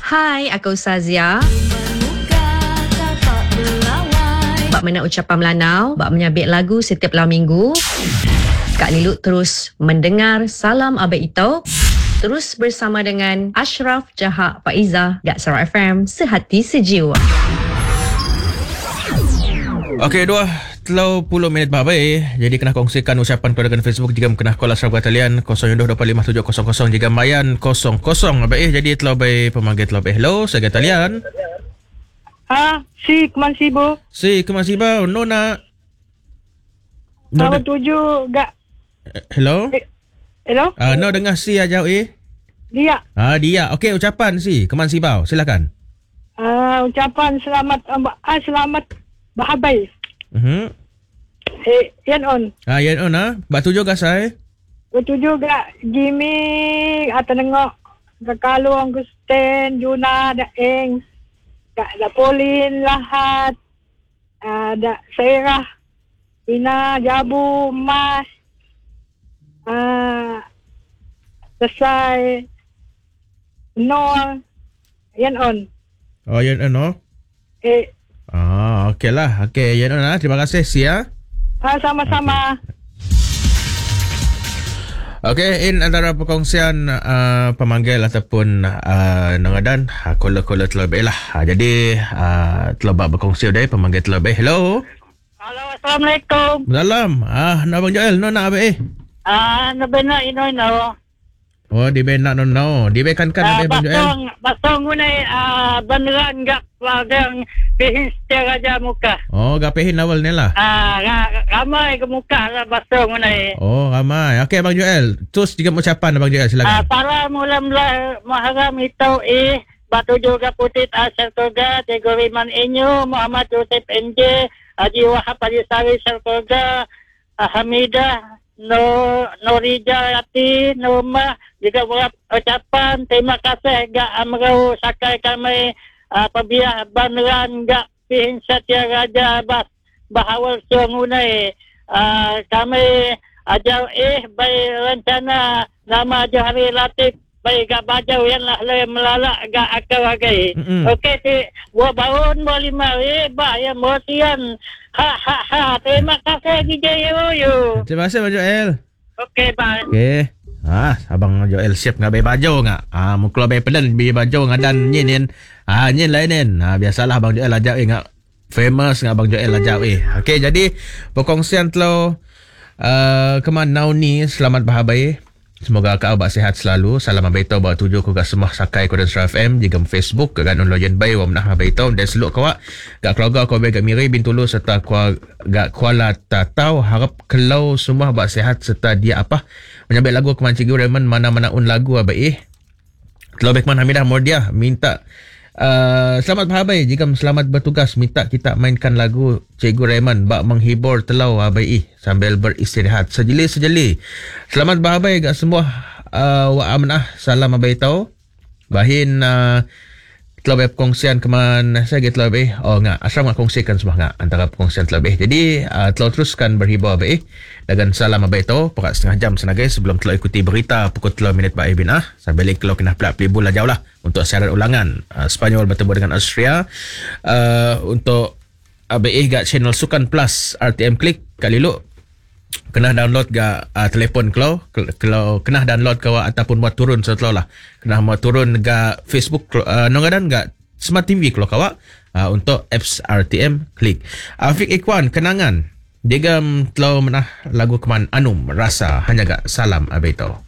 Hai, aku Sazia. Bak mana ucapan Melanau, bak menyabit lagu setiap malam minggu. Kak Lilu terus mendengar Salam Abang Ito. Terus bersama dengan Ashraf, Jahak, Faizah, Gak Sarawak FM, sehati sejiwa. Okey, 20 minit baik. Jadi kena kongsikan ucapan kepada Facebook jika kena call Sarawak talian 02255700 jika mayan 00 baik. Jadi telah baik pemanggil telah baik. Hello, saya talian. Si Kemansibo. Si Kemansibo, Nona. Nomor 7 gak. Hello. Hello. No dengar si aja Dia. Dia. Okey, ucapan si Kemansibo, silakan. Ucapan selamat bahabai. Yan on. Yan on Batu juga saya. Batu juga Jimmy atau nengok Kakalung Gusten Juna Daeng da Polin Lahat da Serah Ina Jabu Mas selesai Noah yan on. Yan on okey lah. Okey, yan on terima kasih Sia. Sama-sama. Okey, in antara perkongsian pemanggil ataupun nangadan caller terlebih lah. Jadi terlebih berkongsi dari pemanggil terlebih. Hello. Halo, Assalamualaikum. Salam. Nak Abang Joel, nak apa Nabena inoy no. Di benak no. Di bekankan Abang Joel. Basong unay beneran gak lagang pihin secara aja muka. Gapehin awal ni lah. Ramai ke muka lah basong unay. Ramai. Okey Abang Joel, terus juga ucapan Abang Joel, silakan. Para mula-mula maharam itu Batu juga Putit Asal Toga, Tegoriman Inyo, Muhammad Yusuf NJ, Haji Wahab Haji Sari Sarkoga, Hamidah, Norija Yati, Nurma, juga buat ucapan terima kasih gak amrau sakai kami pabiah baneran gak pihin Satya Raja Bas bahawal sungunai kami ajar bayi rencana nama Johari Latif bayi gak bajau yang lah melalak gak akal lagi. Okey, buat bangun buat 5 yang mosian. Terima kasih DJ Yoyo. Terima kasih Abang Joel. Okey, bye. Okey. Abang Joel siap ngabai baju ngak. Mukul bayi pedan bi baju ngadan nyin. Nyin lain. Biasalah Abang Joel ajak ngak famous ngak Abang Joel ajak Okey, jadi perkongsian telo kemanau ni selamat bahabai. Semoga kau sihat selalu. Salam abaito bawa tujuh ku gak semua sakai ku dan Sarawak FM jika Facebook gak loyen bay wa menah abaito dan seluk kau gak keluarga kau gak miri bintulu serta kau gak kuala tatau harap kelau semua bak sihat serta dia apa menyambut lagu kemanci Raymond mana-mana un lagu abai Telo Bekman Hamidah Mordia minta selamat bahabai jika selamat bertugas minta kita mainkan lagu Cikgu Rahman bak menghibur telau abai sambil beristirahat sejeli. Selamat bahabai gak semua wa amanah salam abai tau bahin telau berkongsian keman saya gitu abai ngak asal ngak kongsikan semua ngak antara perkongsian telau abai jadi telau teruskan berhibur abai dengan salam abai tau pokok setengah jam senagai sebelum telau ikuti berita pukul 3 minit bak bin sambil telau kena pelak pelibul lah jauh lah untuk siaran ulangan Spanyol bertemu dengan Austria untuk ABE gak channel Sukan Plus RTM Klik kali lu kena download gak telefon kalau kena download kau ataupun buat turun setelah lah kena buat turun gak Facebook nongadan gak Smart TV kalau kau untuk apps RTM Klik. Afiq Ikwan kenangan dia telah menah lagu keman Anum rasa hanya gak salam abaito.